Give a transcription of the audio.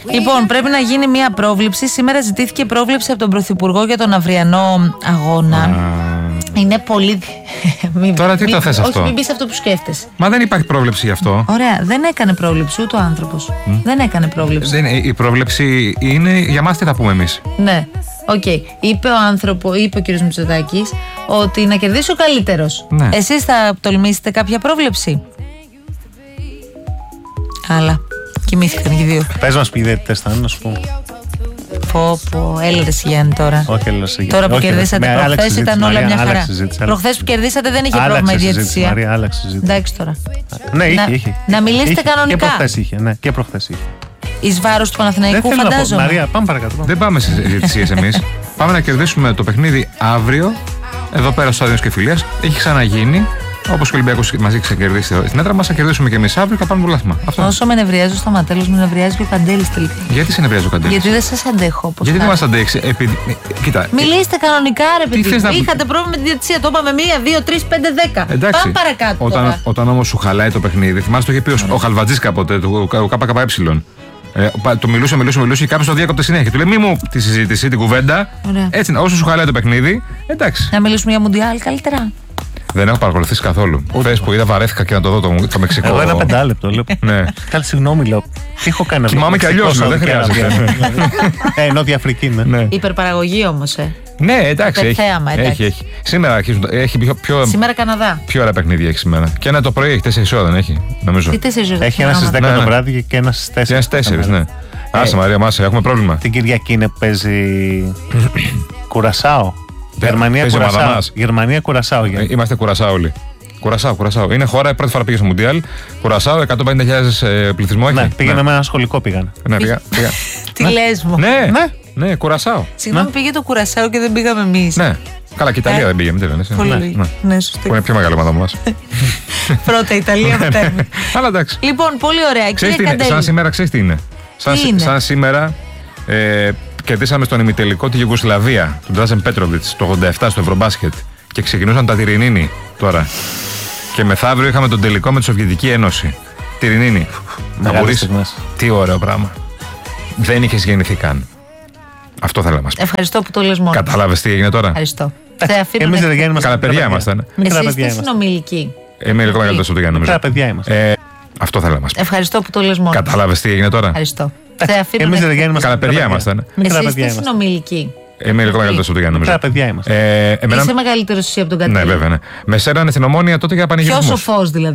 Λοιπόν, πρέπει να γίνει μια πρόβλεψη. Σήμερα ζητήθηκε πρόβλεψη από τον Πρωθυπουργό για τον αυριανό αγώνα. Είναι πολύ. Τώρα τι το θες αυτό? Όχι, μην πεις αυτό που σκέφτεσαι. Μα δεν υπάρχει πρόβλεψη γι' αυτό. Ωραία, δεν έκανε πρόβλεψη ούτε ο άνθρωπος. Δεν έκανε πρόβλεψη. Η πρόβλεψη είναι για μας, τι θα πούμε εμείς. Ναι, οκ. Είπε ο κ. Μητσοτάκης ότι να κερδίσει ο καλύτερος. Ναι. Εσείς θα τολμήσετε κάποια πρόβλεψη? Αλλά κοιμήθηκαν και οι δύο. Πες μας ποιοι διαιτητές θα είναι, να σου πω. Πω, έλα ρε Γιάννη τώρα. Όχι, έλα ρε Γιάννη. Τώρα που κερδίσατε προχθές ήταν όλα μια χαρά. Συζήτηση. Προχθές που κερδίσατε δεν είχε πρόβλημα η διαιτησία. Μαρία, άλλαξε συζήτηση. Εντάξει τώρα. Ναι, είχε. Να μιλήσετε κανονικά. Και προχθές είχε. Εις βάρος του Παναθηναϊκού, φαντάζομαι. Μαρία, πάμε παρακάτω. Δεν πάμε σε διαιτησίες εμείς. Πάμε να κερδίσουμε το παιχνίδι αύριο, εδώ πέρα στο Στάδιο Κεφυλίας. Έχει ξαναγίνει. Όπως και ο Ολυμπιακός μας έχει ξεκερδίσει στην έδρα μας, θα κερδίσουμε και εμείς αύριο και θα πάρουμε το λάθημα. Όσο με νευριάζει ο Σταματέλος, με νευριάζει και ο Καντέλης τελικά. Γιατί σε νευριάζει ο Καντέλης? Γιατί δεν σας αντέχω. Γιατί δεν μας αντέχει? Κοίτα. Μιλήστε κανονικά, ρε παιδί. Είχατε πρόβλημα με τη διαιτησία. Το είπαμε 1, 2, 3, 5, 10. Εντάξει. Πάμε παρακάτω. Όταν όμως σου χαλάει το παιχνίδι, θυμάσαι το είχε πει ο Χαλβατζής κάποτε, ο ΚΚΕ. Το μιλούσε και κάποιος το διέκοπτε συνέχεια. Του λέει: μη μου τη συζήτηση, την κουβέντα. Ωραία. Έτσι, όσο σου χαλάει το παιχνίδι, εντάξει. Να μιλήσουμε για Μουντιάλ καλύτερα. Δεν έχω παρακολουθήσει καθόλου. Χθες που είδα, βαρέθηκα και να το δω το Μεξικό. Εγώ ένα 5 λεπτό λέω. Ναι. Καλή, συγγνώμη, λέω. Τι έχω κάνει αυτό? Κοιμάμαι κι αλλιώς, δεν χρειάζεται. Νότια Αφρική, ναι. Υπερπαραγωγή όμως, Ναι, εντάξει. Έχει. Σήμερα έχει πιο. Σήμερα Καναδά. Πιο ωραία παιχνίδια έχει σήμερα. Και ένα το πρωί έχει 4 ώρα, δεν έχει, νομίζω. Τι 4 ώρα? Έχει ένα στις 10 το βράδυ και ένα στις 4. Και ένα στις 4, ναι. Άσε Μαρία, Μάσα, έχουμε πρόβλημα. Την Κυριακή είναι παίζει Κουρασάο. Γερμανία Κουρασάο. Είμαστε Κουρασάο όλοι. Κουρασάο. Είναι χώρα, πρώτη φορά πήγε στο Μουντιάλ. Κουρασάο, 150.000 πληθυσμό έχει. Ναι, πήγαινε με ένα σχολικό πήγανε. Ναι, πήγα. Τι λες μου? Ναι, Κουρασάο. Συγγνώμη, πήγε το Κουρασάο και δεν πήγαμε εμείς. Ναι. Καλά, και η Ιταλία δεν πήγαμε, τι λένε. Πολύ. Ναι, σωστό. Που είναι πιο μεγάλη ομάδα μας. Πρώτα Ιταλία, μετά. Αλλά εντάξει. Λοιπόν, πολύ ωραία. Σαν σήμερα, ξέρεις τι είναι? Σαν σήμερα κερδίσαμε στον ημιτελικό τη Ιουγκοσλαβία, τον Ντράζεν Πέτροβιτς, το 87 στο Ευρωμπάσκετ. Και ξεκινούσαν τα Τυρινίνη τώρα. Και μεθαύριο είχαμε τον τελικό με τη Σοβιετική Ένωση. Τυρινίνη. Να μπορείς. Τι ωραίο πράγμα. Δεν είχες γεννηθεί καν. Αυτό θέλω να μας πει. Ευχαριστώ που το λες μόνο. Κατάλαβες τι έγινε τώρα? Ευχαριστώ. Εμείς δεν γίνουμε. Καλά παιδιά ήμασταν. Εσείς είστε συνομιλικοί. Είμαι λίγο μεγαλύτερος από το Γιάννη, νομίζω. Καλά παιδιά είμαστε. Αυτό θέλω να μας πει. Ευχαριστώ που το λες μόνο. Κατάλαβες τι έγινε τώρα? Ευχαριστώ. Εμείς δεν γίνουμε. Καλά παιδιά ήμασταν. Εσείς είστε συνομιλικοί. Είμαι λίγο μεγαλύτερος από το Γιάννη, νομίζω. Καλά παιδιά είμαστε. Είσαι μεγαλύτερος εσύ από τον Κατέλη. Ναι, βέβαια. Με σέρνανε στην Ομόνια τότε για πανηγυρισμούς. Ποιος ο φως δηλαδή?